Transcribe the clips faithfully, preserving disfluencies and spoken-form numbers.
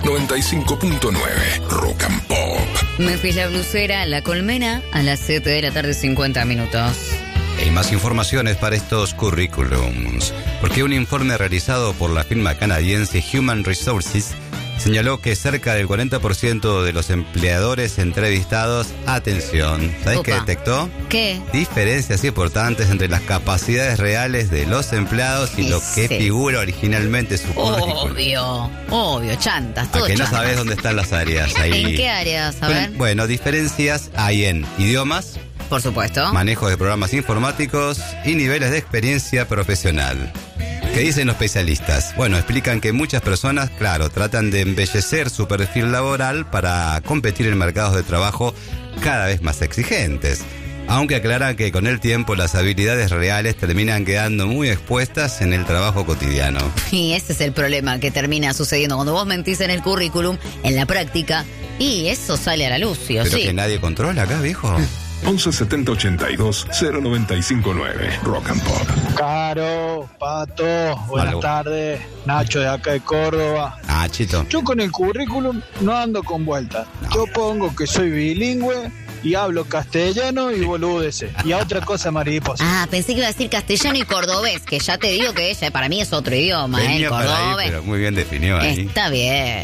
noventa y cinco punto nueve Rock and Pop. Memphis La Blusera, La Colmena, a las siete de la tarde, cincuenta minutos. Hay más informaciones para estos currículums, porque un informe realizado por la firma canadiense Human Resources señaló que cerca del cuarenta por ciento de los empleadores entrevistados, atención, ¿sabes qué detectó? ¿Qué? Diferencias importantes entre las capacidades reales de los empleados y lo que figura originalmente su currículum. Obvio, obvio, chantas, todo ¿A que no chantas. sabes dónde están las áreas ahí? ¿En qué áreas? A ver. Bueno, diferencias hay en idiomas, por supuesto, manejo de programas informáticos y niveles de experiencia profesional. ¿Qué dicen los especialistas? Bueno, explican que muchas personas, claro, tratan de embellecer su perfil laboral para competir en mercados de trabajo cada vez más exigentes. Aunque aclaran que con el tiempo las habilidades reales terminan quedando muy expuestas en el trabajo cotidiano. Y ese es el problema que termina sucediendo cuando vos mentís en el currículum, en la práctica, y eso sale a la luz, ¿sí o sí? Pero que nadie controla acá, viejo. once setenta ochenta y dos cero noventa y cinco nueve Rock and Pop. Caro, Pato, buenas Algo. tardes. Nacho de acá de Córdoba. Ah, Chito. Yo con el currículum no ando con vueltas. No. Yo pongo que soy bilingüe y hablo castellano y boludeces. Y a otra cosa mariposa. Ah, pensé que iba a decir castellano y cordobés, que ya te digo que ella para mí es otro idioma, ¿eh? Venía El para ahí, cordobés. pero muy bien definido ahí. Está bien.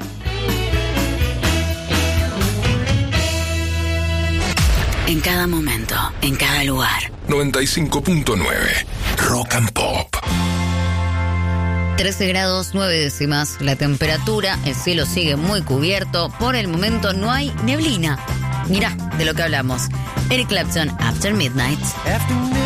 En cada momento, en cada lugar. noventa y cinco punto nueve Rock and Pop. trece grados nueve décimas la temperatura, el cielo sigue muy cubierto, por el momento no hay neblina. Mirá de lo que hablamos. Eric Clapton, After Midnight.